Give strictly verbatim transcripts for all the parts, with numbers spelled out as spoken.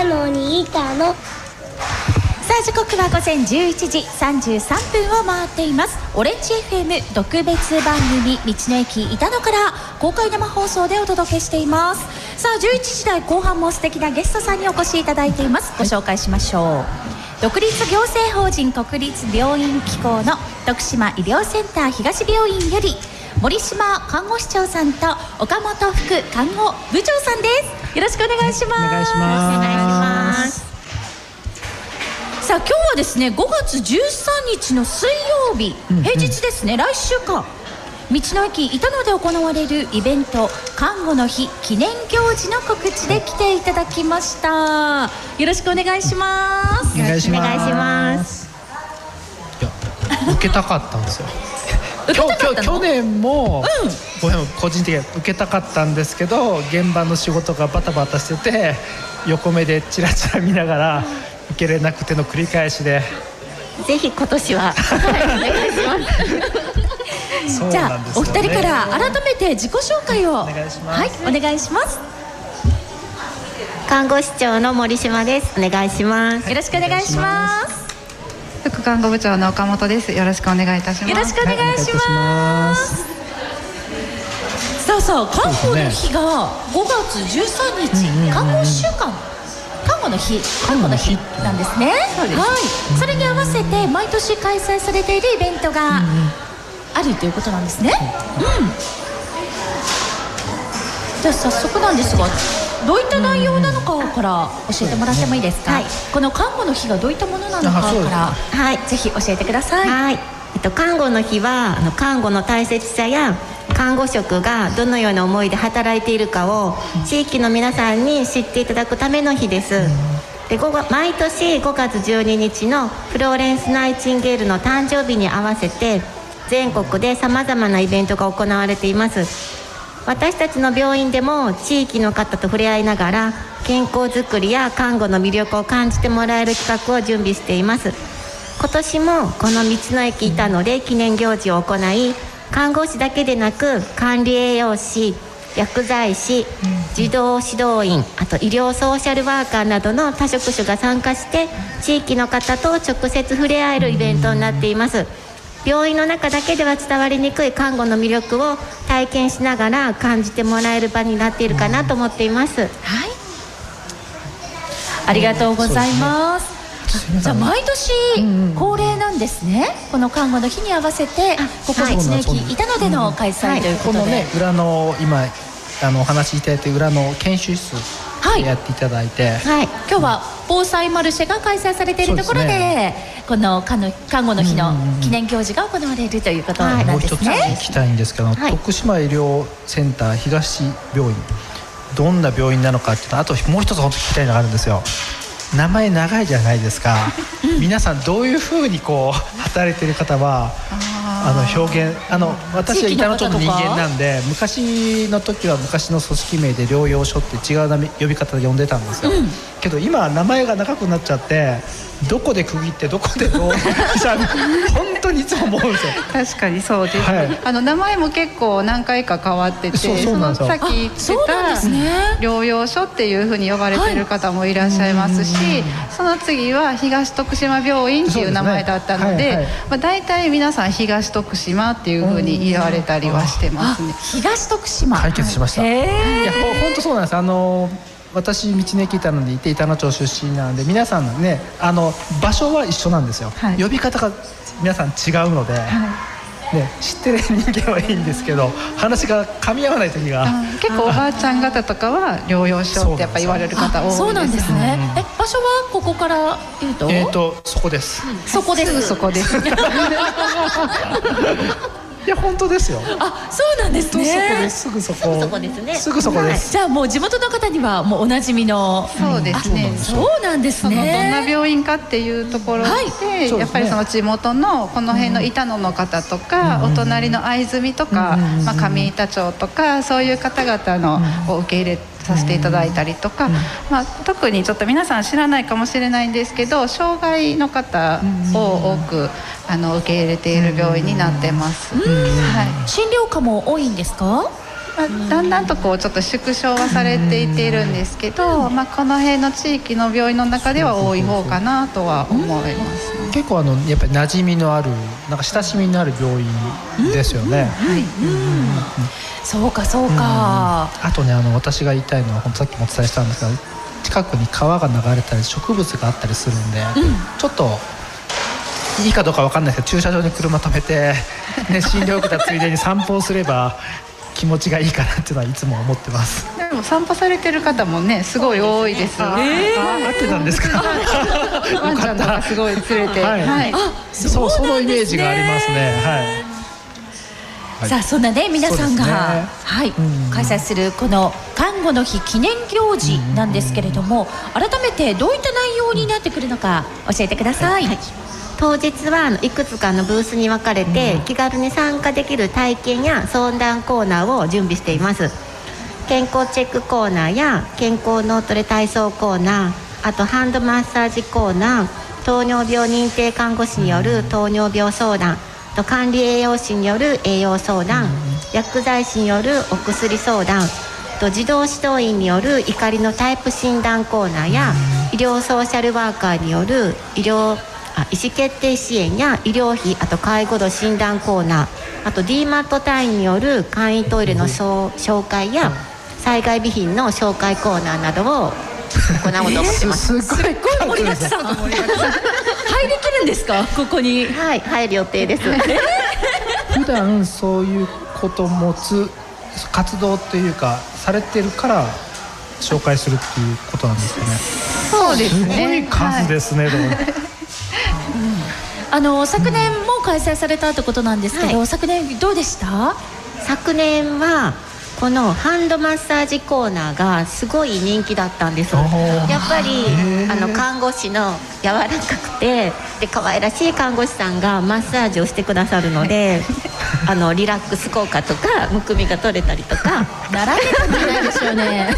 のにいたの。 さあ時刻はごぜんじゅういちじさんじゅうさんぷんを回っています。オレンジ エフエム 特別番組道の駅板野から公開生放送でお届けしています。さあじゅういちじ台後半も素敵なゲストさんにお越しいただいています。ご紹介しましょう。独立行政法人国立病院機構の徳島医療センター東病院より森島看護師長さんと岡本副看護部長さんです。よろしくお願いします。 お願いします。お願いします。 さあ今日はですねごがつじゅうさんにちの水曜日、うんうん、平日ですね。来週か道の駅板野で行われるイベント看護の日記念行事の告知で来ていただきました。よろしくお願いします。 お願いします。いや受けたかったんですよ去年も、うん、個人的に受けたかったんですけど現場の仕事がバタバタしてて横目でチラチラ見ながら受けれなくての繰り返しで、 ぜひ今年は、はい、お願いしますそうなんですよね。じゃあお二人から改めて自己紹介をお願いします。はい、お願いします。 看護師長の森島です。お願いします。 よろしくお願いします。 副看護部長の岡本です。よろしくお願いいたします。 よろしくお願いします。さあさあ看護の日がごがつじゅうさんにち、うん、看護週間看護の日看護の日なんですね。そうです、はい、それに合わせて毎年開催されているイベントがあるということなんですね。うん、じゃあ早速なんですがどういった内容なのかから教えてもらってもいいですか。はい、この看護の日がどういったものなのかから、はい、ぜひ教えてください。 はい、えっと、看護の日はあの看護の大切さや看護職がどのような思いで働いているかを地域の皆さんに知っていただくための日です。で毎年ごがつじゅうににちのフローレンス・ナイチンゲールの誕生日に合わせて全国でさまざまなイベントが行われています。私たちの病院でも地域の方と触れ合いながら健康づくりや看護の魅力を感じてもらえる企画を準備しています。今年もこの道の駅板野で記念行事を行い、看護師だけでなく管理栄養士、薬剤師、児童指導員、あと医療ソーシャルワーカーなどの多職種が参加して地域の方と直接触れ合えるイベントになっています。病院の中だけでは伝わりにくい看護の魅力を体験しながら感じてもらえる場になっているかなと思っています。はい、 ありがとうございます。じゃあ毎年恒例なんですね。この看護の日に合わせてここ道の駅板野での開催ということで、 このね裏の今あのお話しいただいて裏の研修室でやっていただいて、はいはい、今日は防災マルシェが開催されているところで、ね、この看護の日の記念行事が行われるということなんですね。もう一つ聞きたいんですけど、はい、徳島医療センター東病院どんな病院なのかっていうの、あともう一つ本当聞きたいのがあるんですよ。名前長いじゃないですか皆さんどういうふうにこう働いている方はあの表現あの私は板野町の人間なんで、昔の時は昔の組織名で療養所って違う呼び方で呼んでたんですよ、うん、けど今名前が長くなっちゃってどこで区切ってどこでどう本当にいつも思うんですよ。 確かにそうです、はい、あの名前も結構何回か変わってて、 そうそうなんですよ。 さっき言ってた療養所っていうふうに呼ばれている方もいらっしゃいますし、はい、その次は東徳島病院っていう名前だったので、はいはい、まあ、大体皆さん東徳島っていうふうに言われたりはしてますね。 東徳島解決しました。いや本当そうなんです。あの私道の駅板野でいて板野町出身なので皆さんねあの場所は一緒なんですよ、はい、呼び方が皆さん違うので、はい、ね、知ってる人間はいいんですけど話が噛み合わない時が、 結構おばあちゃん方とかは療養所ってやっぱ言われる方多いです。 そうなんですね、うん、え場所はここから言うとえーとそこです、 うん、そこですそこですいや本当ですよ。 あ、そうなんですね。 すぐそこすぐそこですね。 すぐそこです。 じゃあもう地元の方にはもうおなじみの。 そうですね。 そうなんですね。 どんな病院かっていうところで、やっぱりその地元のこの辺の板野の方とか、お隣の藍住とか、まあ上板町とかそういう方々のを受け入れさせていただいたりとか、まあ特にちょっと皆さん知らないかもしれないんですけど、障害の方を多くあの受け入れている病院になってます。 はい。診療科も多いんですか？ まあ、だんだんとこうちょっと縮小はされていっているんですけど、まあ、この辺の地域の病院の中では多い方かなとは思います、ね、 結構あのやっぱり馴染みのあるなんか親しみのある病院ですよね。 そうかそうか、うん、 あとねあの私が言いたいのはさっきもお伝えしたんですが、近くに川が流れたり植物があったりするんで、うん、ちょっといいかどうか分かんないですけど駐車場に車止めて、ね、診療受けたついでに散歩をすれば気持ちがいいかなっていうのはいつも思ってます。 でも散歩されてる方もねすごい多いです。 あ、えー、あってたんですか。 ワンちゃんとかすごい連れて、 はいはい、あ、そう、そのイメージがありますね。はい。 さあそんなね皆さんが、ね、はい、うん、開催するこの看護の日記念行事なんですけれども、改めてどういった内容になってくるのか教えてください。はい、 当日はいくつかのブースに分かれて、うん、気軽に参加できる体験や相談コーナーを準備しています。健康チェックコーナーや健康脳トレ体操コーナー、あとハンドマッサージコーナー、糖尿病認定看護師による糖尿病相談、と管理栄養士による栄養相談、うん、薬剤師によるお薬相談、と児童指導員による怒りのタイプ診断コーナーや、うん、医療ソーシャルワーカーによる医療あ意思決定支援や医療費、あと介護度診断コーナー、あと ディーマット 隊員による簡易トイレの紹介や災害備品の紹介コーナーなどを行おうと思ってます。 すごい盛りだくさん。入りきるんですかここに。 はい、入る予定です。 普段そういうこと持つ活動っていうかされてるから紹介するっていうことなんですよね。 そうですね。 すごい数ですね、はい、でもあの昨年も開催されたってことなんですけど、はい、昨年どうでした？ 昨年はこのハンドマッサージコーナーがすごい人気だったんです。やっぱりあの看護師の柔らかくてで可愛らしい看護師さんがマッサージをしてくださるのであのリラックス効果とかむくみが取れたりとか並べたくないですよね。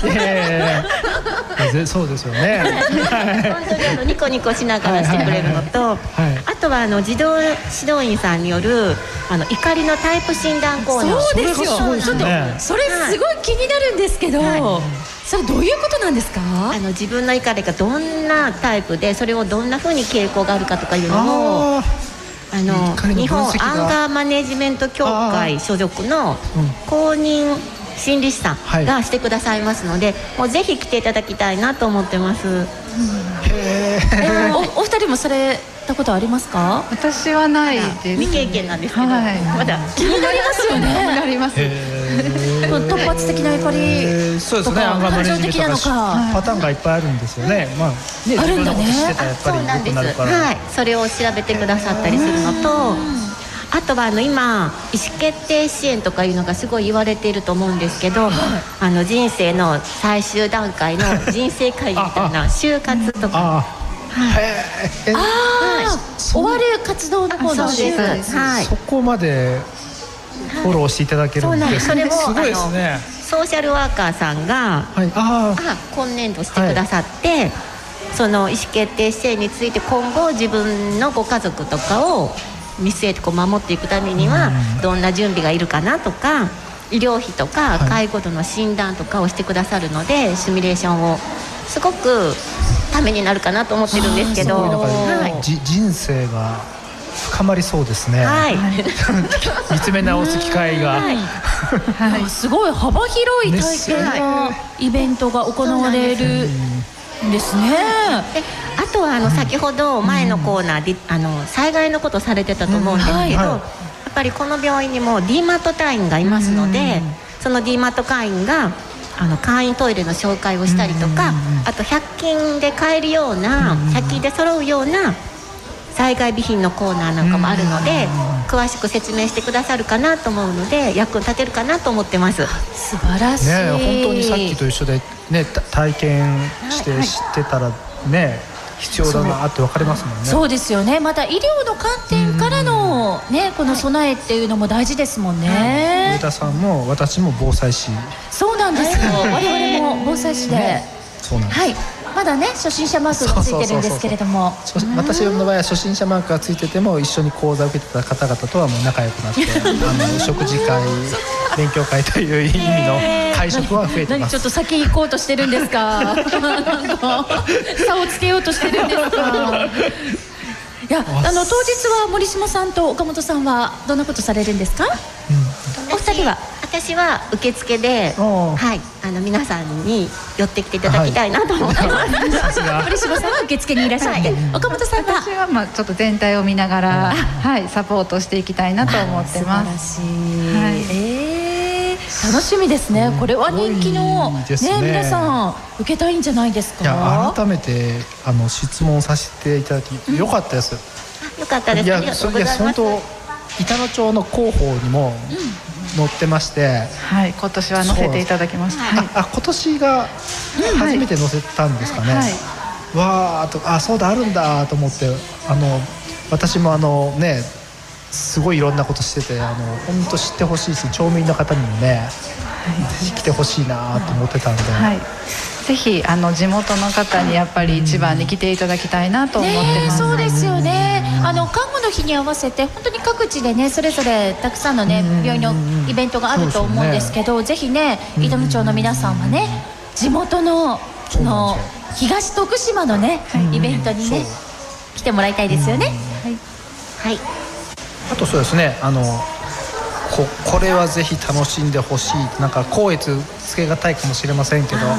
そうですよね。 本当にあのニコニコしながらしてくれるのと、あとはあの児童指導員さんによるあの怒りのタイプ診断コーナー。 そうですよ。ちょっとそれすごい気になるんですけど、はい、それどういうことなんですか？ あの自分の怒りがどんなタイプでそれをどんな風に傾向があるかとかいうのをあの日本アンガーマネジメント協会所属の公認心理師さんがしてくださいますので、はい、もうぜひ来ていただきたいなと思ってます。うん、 へーお、お二人もされたことありますか？ 私はないです。 未経験なんですけど、はい、まだ気になりますよね。 気になります。 突発的な怒りとか感情的なのかパターンがいっぱいあるんですよね。まあ、ね、 あるんだね。 そうなんです。はい、それを調べてくださったりするのと、あとはあの今意思決定支援とかいうのがすごい言われていると思うんですけど、はい、あの人生の最終段階の人生会議みたいな就活とか。 はい、ああ、終わる活動の方の就活、はい、 そこまでフォローしていただけるんです。 それもすごいですね。 ソーシャルワーカーさんが、はい、ああ今年度してくださって、はい、その意思決定支援について今後自分のご家族とかを見据えてこう守っていくためにはどんな準備がいるかなとか、医療費とか介護度の診断とかをしてくださるので、シミュレーションをすごくためになるかなと思ってるんですけど、 はい、じ人生が深まりそうですね。はい、見つめ直す機会が、はいはい、すごい幅広い体験やイベントが行われるんですね。 であとはあの先ほど前のコーナーで、うん、あの災害のことされてたと思うんですけど、うんはい、やっぱりこの病院にも ディーマット 隊員がいますので、うん、その ディーマット 会員があの簡易トイレの紹介をしたりとか、あとひゃく均で買えるような、ひゃく均で揃うような災害備品のコーナーなんかもあるので、詳しく説明してくださるかなと思うので役に立てるかなと思ってます。 素晴らしい、 ね、本当にさっきと一緒で、ね、体験して知ってたらね、必要だなって分かりますもんね。 そうですよね。また医療の観点からの、ね、この備えっていうのも大事ですもんね。 上田さんも私も防災士。 そうなんですよ。我々も防災士で、ね、 そうなんです。 はい、まだね初心者マークがついてるんですけれども、 私の場合は初心者マークがついてても一緒に講座を受けてた方々とはもう仲良くなってあの食事会勉強会という意味の会食は増えてます。 何ちょっと先行こうとしてるんですかなんか差をつけようとしてるんですかいや、あの当日は森島さんと岡本さんはどんなことされるんですか？うん、お二人は。 私は受付で、はい、あの皆さんに寄ってきていただきたいなと思ってます。 はい、森島さんは受付にいらっしゃって、はい、岡本さんは私はまあちょっと全体を見ながら、はい、サポートしていきたいなと思ってます。 素晴らしい。はい、えー、楽しみですね。これは人気の ね, ね皆さん受けたいんじゃないですか？ いや改めてあの質問させていただき、うん、よかったです。 よかったです。 いや、それいや本当板野町の広報にも、うん載ってまして、 はい、今年は載せていただきました。はい、 あ, あ今年が初めて載せたんですかね。はいはい、わーとあそうだあるんだと思って、あの私もあのねすごいいろんなことしてて、あの本当知ってほしいし町民の方にもね、はい、ぜひ来てほしいなと思ってたんで。はい、 ぜひあの地元の方にやっぱり一番に来ていただきたいなと思ってます。 ね、そうですよね。あの看護の日に合わせて本当に各地でねそれぞれたくさんのね病院のイベントがあると思うんですけど、ぜひね板野町の皆さんはね地元のの東徳島のねイベントにね来てもらいたいですよね。 はい。 あとそうですね、あの こ, これはぜひ楽しんでほしい、なんか光悦つけがたいかもしれませんけど、はい、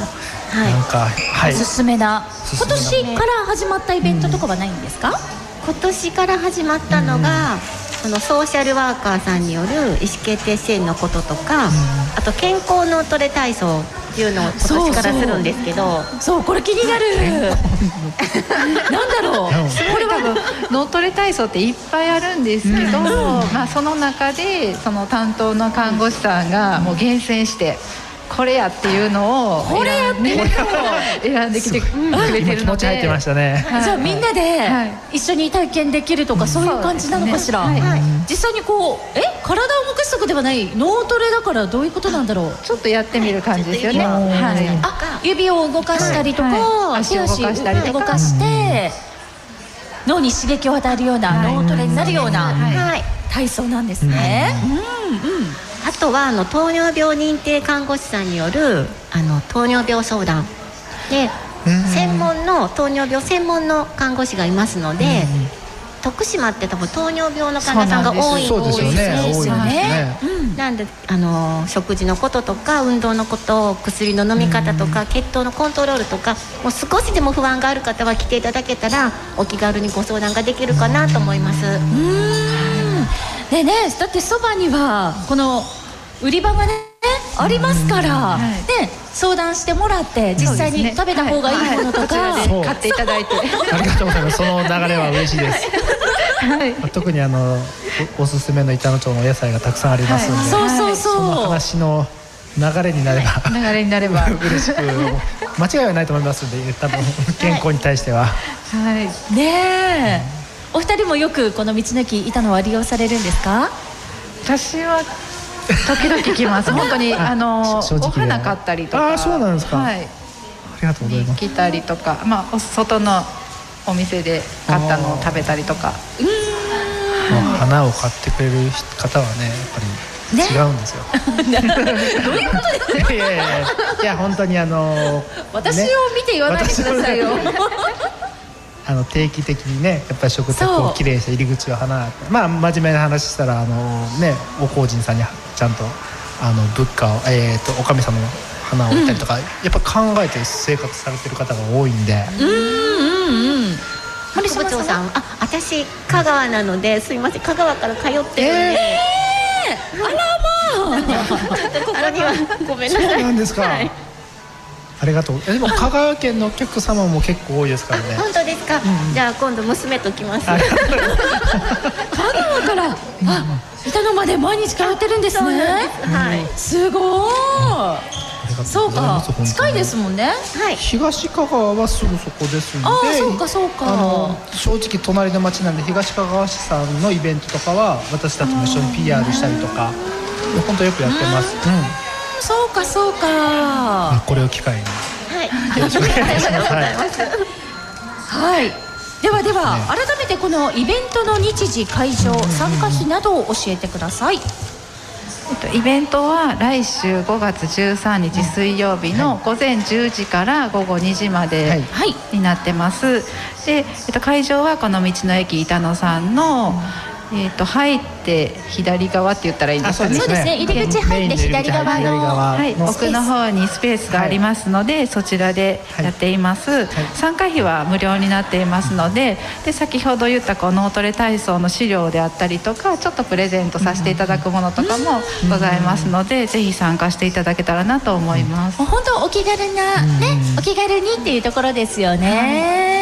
なんか、はい、 おすすめな今年から始まったイベントとかはないんですか？ 今年から始まったのが、そのソーシャルワーカーさんによる意思決定支援のこととか、あと健康脳トレ体操っていうのを今年からするんですけど、 そうそう、そうこれ気になるなんだろうこれ多分脳トレ体操っていっぱいあるんですけど、うんまあ、その中でその担当の看護師さんがもう厳選してこれやっていうのをこれやっていうのを選んできてくれてるので、 気持ち入ってましたね。 はい、じゃあみんなで一緒に体験できるとか、はい、そういう感じなのかしら。ねはい、実際にこうえ体を動かすとかではない脳トレだからどういうことなんだろう。 ちょっとやってみる感じですよね。はい、 あ指を動かしたりとか、はい、 足を動かしたりとか動かして脳に刺激を与えるような、はい、脳トレになるような、はい、体操なんですね。うんうんあとはあの糖尿病認定看護師さんによるあの糖尿病相談で、専門の糖尿病専門の看護師がいますので、徳島って多分糖尿病の患者さんが多いんですよね。なんであの食事のこととか運動のこと、薬の飲み方とか血糖のコントロールとか、もう少しでも不安がある方は来ていただけたらお気軽にご相談ができるかなと思います。うーんでね、だってそばにはこの売り場がねありますから、はい、で相談してもらって実際に食べた方がいいものとか、 はいはい、買っていただいてありがとうございます。その流れは嬉しいです。はい、特にあの お, おすすめの板野町のお野菜がたくさんありますので、 はい、そうそうそう、 その話の流れになれば、 はい、流れになれば嬉しく間違いはないと思いますので、多分健康に対しては、 はいはい、ねえ、うん、お二人もよくこの道の駅板野は利用されるんですか？ 私は時々来ます。本当にあのお花買ったりとか、 あそうなんですか。はい、ありがとうございます。 来たりとか、まあ外のお店で買ったのを食べたりとか。うーん、花を買ってくれる方はね、やっぱり違うんですよ。 ね、どういうことですか？ いやいやいや、いや本当にあの私を見て言わないでくださいよ。 あの定期的にね、やっぱり食卓をきれいにして入り口を花、まあ真面目な話したらあのね、お法人さんにちゃんとあの仏花を、えー、とお神様の花を置いたりとか、うん、やっぱ考えて生活されてる方が多いんで。 うんうんうん。 森島長さん、あ、私香川なので、すいません、香川から通ってるんで、えー、あらまあちょっとここにはごめんなさい。 そうなんですか。はい、ありがとう。でも香川県のお客様も結構多いですからね。 本当ですか。うん、じゃあ今度娘と来ます。香川からあ板野まで毎日通ってるんですね。 はい。 すごい。そうか、近いですもんね。 はい。 東香川はすぐそこですので、 あ、そうかそうか。 あの正直隣の町なんで、東香川市さんのイベントとかは私たちも一緒に ピーアール したりとか、本当よくやってます。うん。 そうかそうか。 これを機会に。 はい。 よろしくお願いします。はい。ではでは、ね、改めてこのイベントの日時、会場、参加費などを教えてください。 イベントは来週ごがつじゅうさんにち水曜日の午前じゅうじから午後にじまでになってます。で、えっと、会場はこの道の駅板野さんの、えー、と入って左側って言ったらいいんですかね。 そうですね、入り口入って左側の、 はい、奥の方にスペースがありますので、はい、そちらでやっています、はい、参加費は無料になっていますので、で先ほど言ったこう脳トレ体操の資料であったりとか、ちょっとプレゼントさせていただくものとかもございますので、ぜひ参加していただけたらなと思います。 本当お気軽なね、お気軽にっていうところですよね。